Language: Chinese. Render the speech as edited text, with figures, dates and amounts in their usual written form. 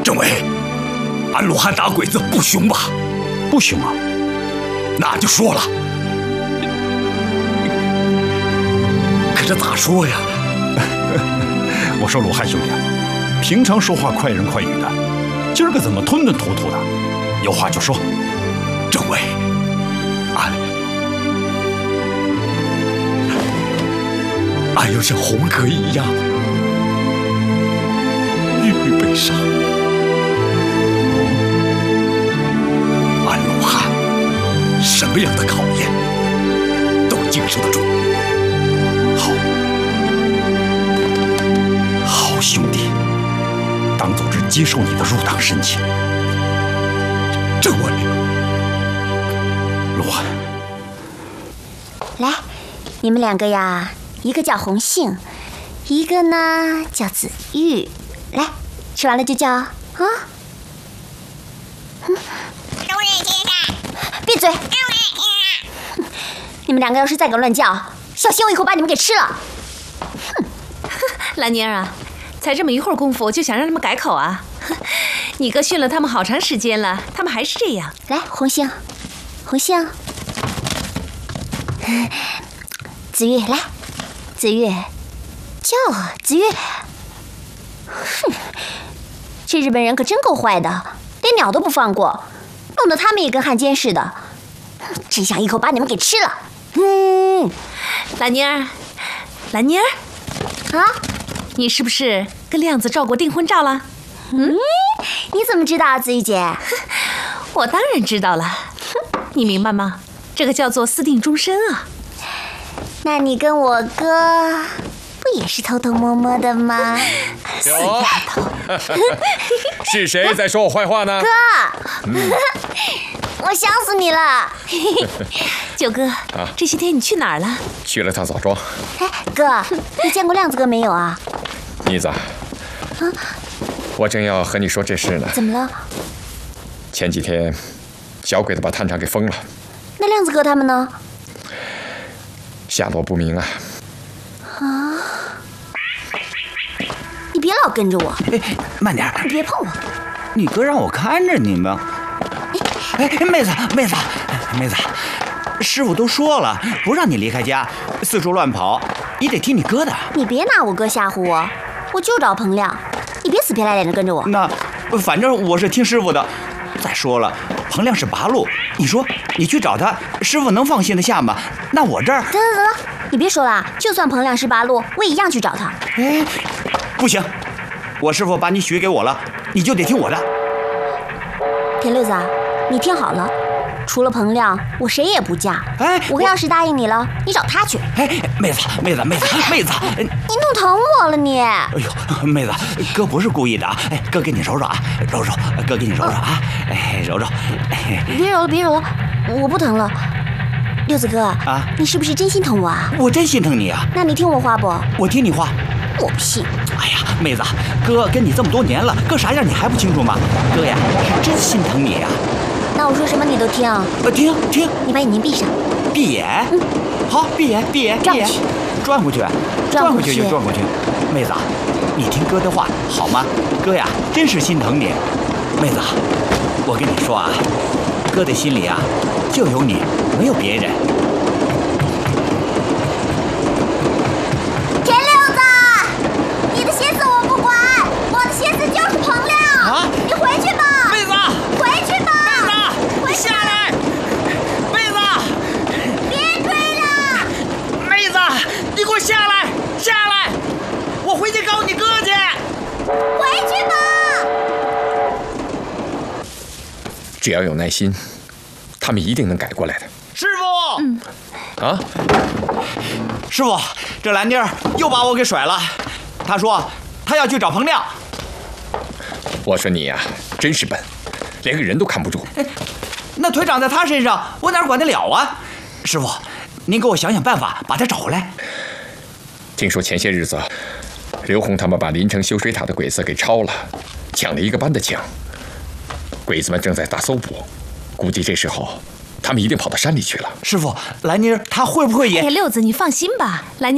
政委，俺鲁汉打鬼子不凶吧？ 不凶啊。 那就说了。可这咋说呀？ 我说鲁汉兄弟，平常说话快人快语的，今儿个怎么吞吞吐吐的？有话就说。 政委，俺要像红哥一样郁郁悲伤。俺鲁汉什么样的考验都经受得住。 好兄弟，党组织接受你的入党申请。 政委， 鲁汉， 来，你们两个呀，一个叫红杏，一个呢叫紫玉。来，吃完了就叫啊。 主任先生， 闭嘴！ 主任先生， 你们两个要是再敢乱叫，小心我以后把你们给吃了。 兰妮儿啊，才这么一会儿功夫就想让他们改口啊？你哥训了他们好长时间了，他们还是这样。 来，红杏，红杏，紫玉，来，紫玉，叫啊，紫玉。哼，这日本人可真够坏的，连鸟都不放过，弄得他们也跟汉奸似的。真想一口把你们给吃了。 兰妮儿，兰妮儿， 啊， 你是不是跟亮子照过订婚照了？ 你怎么知道啊，紫玉姐？ 我当然知道了。你明白吗？这个叫做私定终身啊。 那你跟我哥不也是偷偷摸摸的吗？ 死丫头！ 是谁在说我坏话呢？ 哥，我想死你了。 九哥，这些天你去哪儿了？ 去了趟枣庄。 哎，哥，你见过亮子哥没有啊？ 妮子，我正要和你说这事呢。 怎么了？ 前几天，小鬼子把探长给封了。 那亮子哥他们呢？ 下落不明啊。 你别老跟着我。 哎，慢点， 你别碰我。 你哥让我看着你们。哎，妹子，师傅都说了，不让你离开家，四处乱跑，你得听你哥的。 你别拿我哥吓唬我，我就找彭亮，你别死皮赖脸的跟着我。 那，反正我是听师傅的。再说了，彭亮是八路，你说你去找他，师傅能放心得下吗？那我这儿…… 得，你别说了，就算彭亮是八路，我也一样去找他。 哎，不行，我师傅把你许给我了，你就得听我的。 田六子，你听好了，除了彭亮，我谁也不嫁。 哎， 我要是答应你了，你找他去。 哎，妹子， 你弄疼我了你。 哎呦，妹子，哥不是故意的啊！哎，哥给你揉揉啊，揉揉，哥给你揉揉啊，哎，揉揉。哎， 别揉了，我不疼了。六子哥啊，你是不是真心疼我啊？ 我真心疼你啊。 那你听我话不？ 我听你话。 我不信。 哎呀，妹子，哥跟你这么多年了，哥啥样你还不清楚吗？哥呀，是真心疼你呀。 那我说什么你都听？ 听。 你把眼睛闭上。 闭眼。好，闭眼。转回去。妹子，你听哥的话好吗？哥呀，真是心疼你。妹子，我跟你说啊，哥的心里啊，就有你，没有别人。 田六子，你的心思我不管，我的心思就是彭亮。 啊， 你回去吧。 妹子， 回去吧。 妹子，下来。妹子， 别追了。 妹子，你给我下来，我回去告你哥去。 回去吧。 只要有耐心，他们一定能改过来的。 师傅， 啊， 师傅，这兰妮儿又把我给甩了。他说他要去找彭亮。 我说你呀，真是笨，连个人都看不住。 那腿长在他身上，我哪管得了啊？师傅，您给我想想办法，把他找回来。 听说前些日子，刘洪他们把临城修水塔的鬼子给抄了，抢了一个班的枪。鬼子们正在大搜捕，估计这时候他们一定跑到山里去了。 师傅，兰妮儿她会不会也…… 六子，你放心吧，兰妮